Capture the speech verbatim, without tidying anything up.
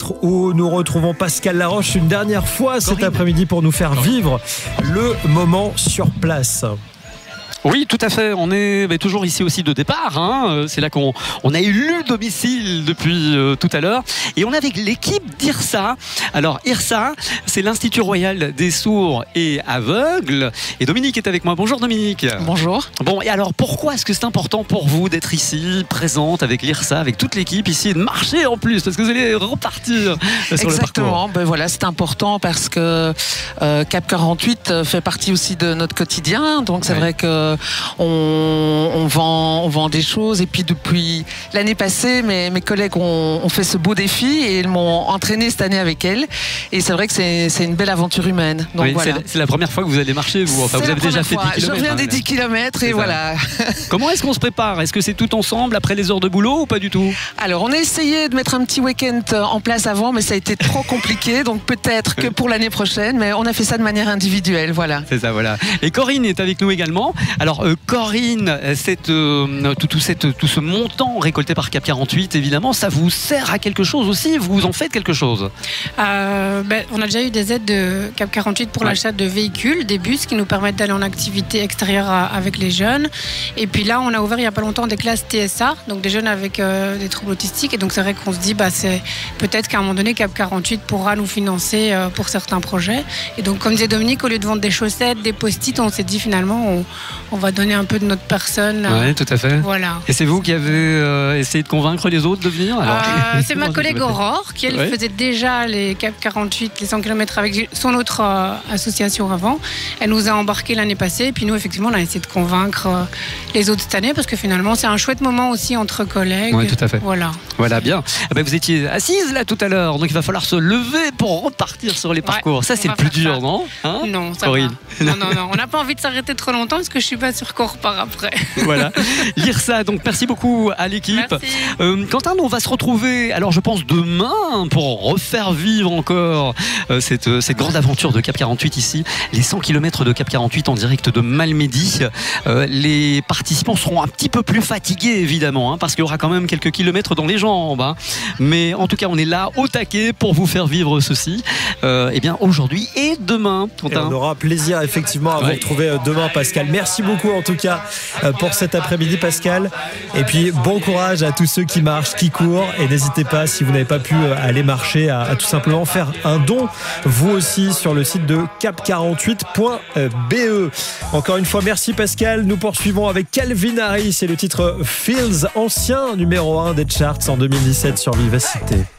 kilomètres où nous retrouvons Pascal Laroche une dernière fois cet après-midi pour nous faire vivre le moment sur place. Oui, tout à fait. On est bah, toujours ici aussi de départ. Hein. C'est là qu'on on a élu domicile depuis euh, tout à l'heure. Et on est avec l'équipe d'IRSA. Alors, IRSA, c'est l'Institut Royal des Sourds et Aveugles. Et Dominique est avec moi. Bonjour Dominique. Bonjour. Bon, et alors pourquoi est-ce que c'est important pour vous d'être ici, présente avec l'IRSA, avec toute l'équipe ici, et de marcher en plus, parce que vous allez repartir sur Exactement. le parcours. Ben voilà, c'est important parce que euh, Cap quarante-huit fait partie aussi de notre quotidien. Donc c'est ouais. vrai que On, on, vend, on vend des choses et puis depuis l'année passée mes, mes collègues ont, ont fait ce beau défi et ils m'ont entraîné cette année avec elles et c'est vrai que c'est, c'est une belle aventure humaine. Donc oui, voilà. c'est, la, c'est la première fois que vous allez marcher vous, enfin, vous avez déjà fait fois. dix kilomètres. Je reviens des dix kilomètres et voilà. Comment est-ce qu'on se prépare? Est-ce que c'est tout ensemble après les heures de boulot ou pas du tout? Alors on a essayé de mettre un petit week-end en place avant mais ça a été trop compliqué donc peut-être que pour l'année prochaine mais on a fait ça de manière individuelle, voilà. C'est ça, voilà. Et Corinne est avec nous également. Alors euh, Corinne, cette, euh, tout, tout, cette, tout ce montant récolté par Cap quarante-huit, évidemment, ça vous sert à quelque chose aussi? Vous en faites quelque chose? euh, ben, On a déjà eu des aides de Cap quarante-huit pour ouais. l'achat de véhicules, des bus qui nous permettent d'aller en activité extérieure à, avec les jeunes. Et puis là, on a ouvert il n'y a pas longtemps des classes T S A, donc des jeunes avec euh, des troubles autistiques. Et donc c'est vrai qu'on se dit, bah, c'est peut-être qu'à un moment donné, Cap quarante-huit pourra nous financer euh, pour certains projets. Et donc, comme disait Dominique, au lieu de vendre des chaussettes, des post-it, on s'est dit finalement, on, on va donner un peu de notre personne. Oui, tout à fait. Voilà. Et c'est vous qui avez euh, essayé de convaincre les autres de venir? Alors, euh, C'est ma collègue Aurore qui, elle, ouais. faisait déjà les Cap quarante-huit, les cent kilomètres avec son autre euh, association avant. Elle nous a embarqués l'année passée. Et puis nous, effectivement, on a essayé de convaincre euh, les autres cette année parce que finalement, c'est un chouette moment aussi entre collègues. Oui, tout à fait. Voilà. Voilà, bien. Ah ben, vous étiez assise là tout à l'heure, donc il va falloir se lever pour repartir sur les parcours. Ouais, ça, c'est le plus dur, ça. non hein Non, ça Corinne. va. Non, non, non. On n'a pas envie de s'arrêter trop longtemps parce que je suis pas sûre qu'on repart après. Voilà, l'IRSA, donc merci beaucoup à l'équipe. Euh, Quentin, on va se retrouver, alors je pense demain, pour refaire vivre encore euh, cette, cette grande aventure de Cap quarante-huit ici, les cent kilomètres de Cap quarante-huit en direct de Malmedy. Euh, les participants seront un petit peu plus fatigués évidemment, hein, parce qu'il y aura quand même quelques kilomètres dans les jambes. Hein. Mais en tout cas, on est là au taquet pour vous faire vivre ceci. Euh, et bien aujourd'hui et demain, Quentin. Et on aura plaisir effectivement à ouais. vous retrouver demain, Pascal. Merci beaucoup en tout cas pour cet après-midi, Pascal. Et puis bon courage à tous ceux qui marchent, qui courent, et n'hésitez pas, si vous n'avez pas pu aller marcher, à, à tout simplement faire un don vous aussi sur le site de cap quarante-huit point b e. Encore une fois, merci Pascal. Nous poursuivons avec Calvin Harris et le titre Feels, ancien numéro un des charts en deux mille dix-sept sur Vivacité.